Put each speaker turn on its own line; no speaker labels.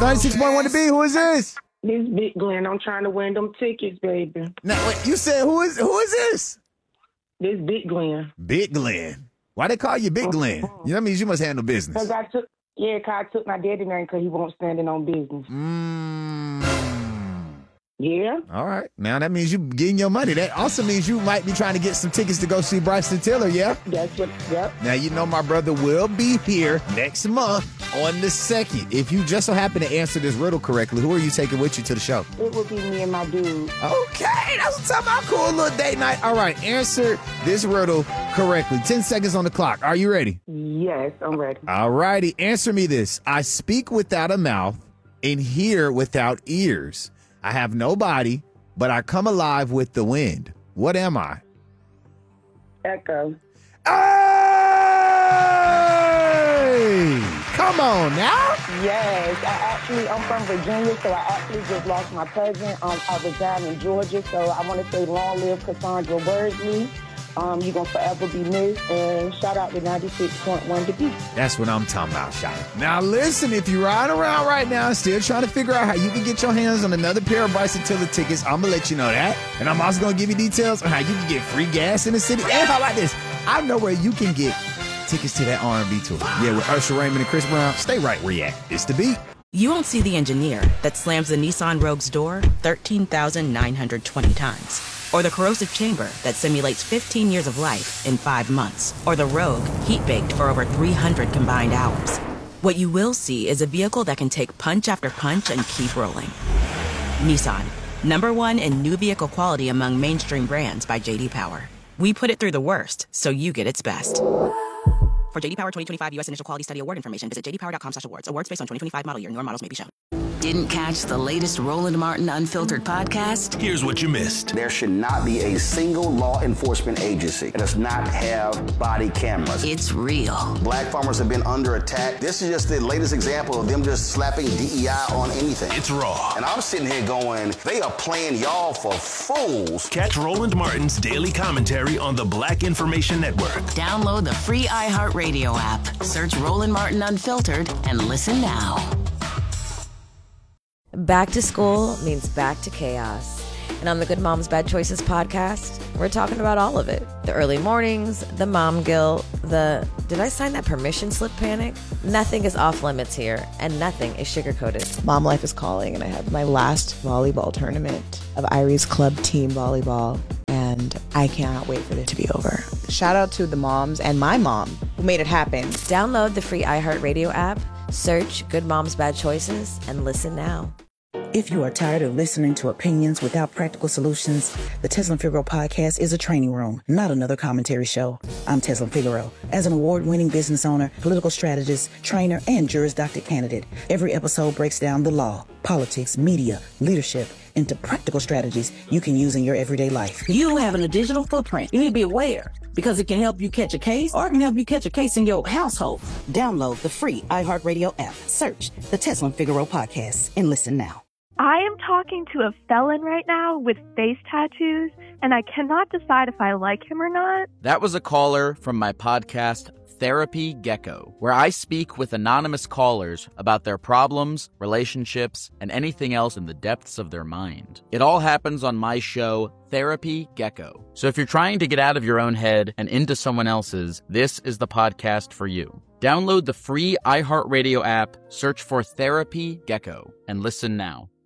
96.1 to be. Who is this?
This Big Glenn. I'm trying to win them tickets, baby.
Now, wait, you said who is this?
This Big Glenn.
Big Glenn. Why they call you Big Glenn? You know that means you must handle business.
Because I took my daddy name because he won't standing on business. Yeah.
All right. Now that means you getting your money. That also means you might be trying to get some tickets to go see Bryson Tiller, yeah?
That's what, yep.
Now, you know my brother will be here next month on the 2nd. If you just so happen to answer this riddle correctly, who are you taking with you to the show?
It will be me and my dude.
Okay, that's what I'm talking about. Cool little date night. All right, answer this riddle correctly. 10 seconds on the clock. Are you ready?
Yes, I'm ready.
All righty. Answer me this. I speak without a mouth and hear without ears. I have no body, but I come alive with the wind. What am I?
Echo.
Hey! Come on now.
Yes, I'm from Virginia, so I actually just lost my cousin. I was down in Georgia, so I want to say long live Cassandra Worsley. You're going to forever be missed, and shout out to 96.1 to be.
That's what I'm talking about, shout out. Now listen, if you're riding around right now still trying to figure out how you can get your hands on another pair of Bryson Tiller tickets, I'm going to let you know that. And I'm also going to give you details on how you can get free gas in the city. And how about this? I know where you can get tickets to that R&B tour. Yeah, with Usher Raymond and Chris Brown. Stay right where you at. It's The Beat.
You won't see the engineer that slams the Nissan Rogue's door 13,920 times. Or the corrosive chamber that simulates 15 years of life in 5 months. Or the Rogue heat-baked for over 300 combined hours. What you will see is a vehicle that can take punch after punch and keep rolling. Nissan, #1 in new vehicle quality among mainstream brands by J.D. Power. We put it through the worst, so you get its best. For J.D. Power 2025 U.S. Initial Quality Study Award information, visit jdpower.com/awards. Awards based on 2025 model year. Newer models may be shown.
Didn't catch the latest Roland Martin Unfiltered podcast?
Here's what you missed.
There should not be a single law enforcement agency that does not have body cameras.
It's real.
Black farmers have been under attack. This is just the latest example of them just slapping DEI on anything.
It's raw.
And I'm sitting here going, they are playing y'all for fools.
Catch Roland Martin's daily commentary on the Black Information Network.
Download the free iHeartRadio app. Search Roland Martin Unfiltered and listen now.
Back to school means back to chaos. And on the Good Moms Bad Choices podcast, we're talking about all of it. The early mornings, the mom guilt, the did I sign that permission slip panic? Nothing is off limits here, and nothing is sugar-coated.
Mom life is calling, and I have my last volleyball tournament of Irie's club team volleyball, and I cannot wait for it to be over. Shout out to the moms and my mom who made it happen.
Download the free iHeartRadio app, search Good Moms Bad Choices, and listen now.
If you are tired of listening to opinions without practical solutions, the Tezlyn Figaro podcast is a training room, not another commentary show. I'm Tezlyn Figaro. As an award-winning business owner, political strategist, trainer, and Juris Doctor candidate, every episode breaks down the law, politics, media, leadership, into practical strategies you can use in your everyday life.
You having a digital footprint. You need to be aware because it can help you catch a case or it can help you catch a case in your household.
Download the free iHeartRadio app. Search the Tezlyn Figaro podcast and listen now.
I am talking to a felon right now with face tattoos, and I cannot decide if I like him or not.
That was a caller from my podcast, Therapy Gecko, where I speak with anonymous callers about their problems, relationships, and anything else in the depths of their mind. It all happens on my show, Therapy Gecko. So if you're trying to get out of your own head and into someone else's, this is the podcast for you. Download the free iHeartRadio app, search for Therapy Gecko, and listen now.